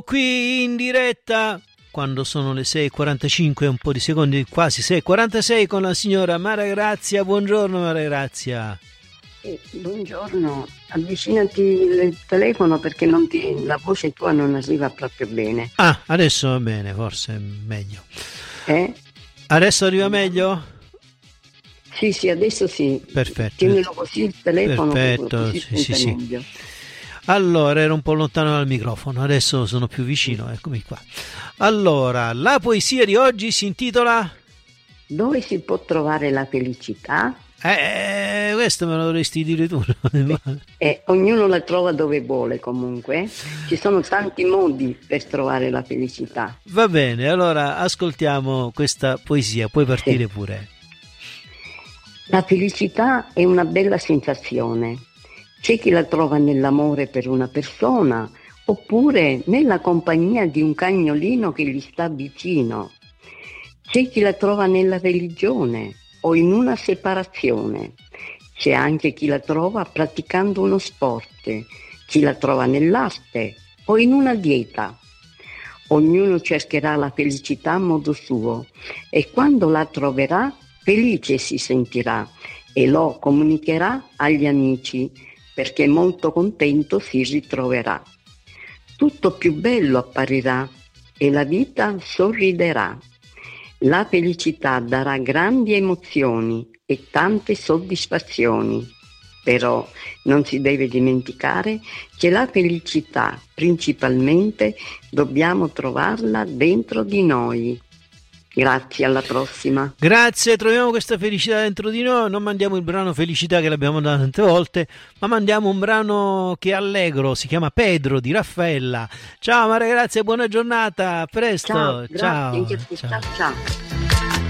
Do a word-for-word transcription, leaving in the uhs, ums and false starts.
Qui in diretta quando sono le sei e quarantacinque, un po' di secondi, quasi sei e quarantasei, con la signora Maria Grazia. Buongiorno Maria Grazia. Eh, buongiorno, avvicinati il telefono perché non ti, la voce tua non arriva proprio bene. Ah, adesso va bene, forse è meglio. Eh? Adesso arriva meglio? Sì, sì, adesso sì. Perfetto. Tienilo così il telefono. Perfetto, così sì, sì, sì. meglio. Allora, ero un po' lontano dal microfono, adesso sono più vicino, eccomi qua. Allora, la poesia di oggi si intitola Dove si può trovare la felicità? Eh, questo me lo dovresti dire tu. Eh, eh, ognuno la trova dove vuole comunque. Ci sono tanti modi per trovare la felicità. Va bene, allora ascoltiamo questa poesia, puoi partire sì. pure. La felicità è una bella sensazione. C'è chi la trova nell'amore per una persona oppure nella compagnia di un cagnolino che gli sta vicino. C'è chi la trova nella religione o in una separazione. C'è anche chi la trova praticando uno sport, chi la trova nell'arte o in una dieta. Ognuno cercherà la felicità a modo suo e quando la troverà felice si sentirà e lo comunicherà agli amici perché molto contento si ritroverà. Tutto più bello apparirà e la vita sorriderà. La felicità darà grandi emozioni e tante soddisfazioni, però non si deve dimenticare che la felicità principalmente dobbiamo trovarla dentro di noi. Grazie, alla prossima. Grazie, troviamo questa felicità dentro di noi, non mandiamo il brano Felicità che l'abbiamo dato tante volte, ma mandiamo un brano che è allegro, si chiama Pedro di Raffaella. Ciao Maria, grazie, buona giornata, a presto. Ciao, ciao, grazie, ciao. ciao. ciao.